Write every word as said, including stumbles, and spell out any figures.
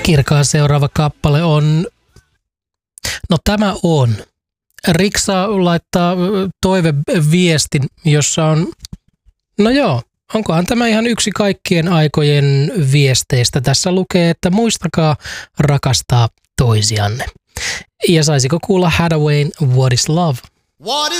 Kirkaan seuraava kappale on, no tämä on. Riksa laittaa toiveviestin, jossa on, no joo, onkohan tämä ihan yksi kaikkien aikojen viesteistä. Tässä lukee, että muistakaa rakastaa toisianne. Ja saisiko kuulla Hathaway, What is Love? What is